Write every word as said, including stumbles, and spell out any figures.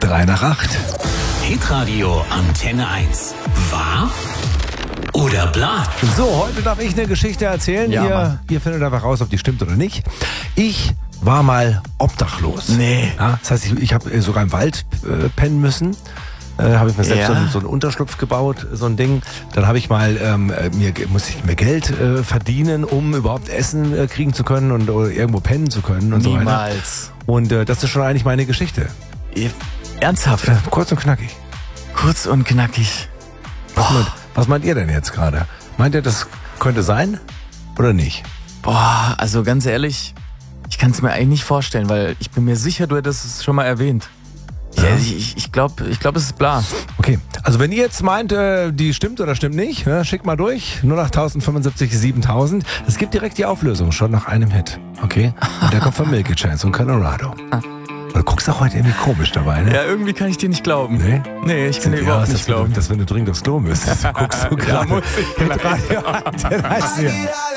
drei nach acht. Hitradio Antenne eins. Wahr oder bla? So, heute darf ich eine Geschichte erzählen. Ja, ihr, Mann. ihr findet einfach raus, ob die stimmt oder nicht. Ich war mal obdachlos. Nee. Ja, das heißt, ich, ich habe sogar im Wald äh, pennen müssen. Äh, habe ich mir selbst Ja. so, einen, so einen Unterschlupf gebaut, so ein Ding. Dann habe ich mal, ähm, mir musste ich mir Geld äh, verdienen, um überhaupt Essen äh, kriegen zu können und oder irgendwo pennen zu können und so weiter. Niemals. Und äh, das ist schon eigentlich meine Geschichte. Ihr- Ernsthaft? Äh, kurz und knackig. Kurz und knackig. Was, meint, was meint ihr denn jetzt gerade? Meint ihr, das könnte sein oder nicht? Boah, also ganz ehrlich, ich kann es mir eigentlich nicht vorstellen, weil ich bin mir sicher, du hättest es schon mal erwähnt. Ja, ich ich, ich glaube, ich glaub, es ist bla. Okay, also wenn ihr jetzt meint, äh, die stimmt oder stimmt nicht, ne, schickt mal durch. null acht fünfundsiebzig siebentausend. Es gibt direkt die Auflösung, schon nach einem Hit. Okay? Und der kommt von Milky Chance und Colorado. Du guckst auch heute irgendwie komisch dabei, ne? Ja, irgendwie kann ich dir nicht glauben. Nee? Nee, ich kann dir Ja, überhaupt ist nicht das, wenn du, glauben. das, wenn du dringend aufs Klo müsstest. Guckst du gerade muss ich mit Radio Antenne eins hier.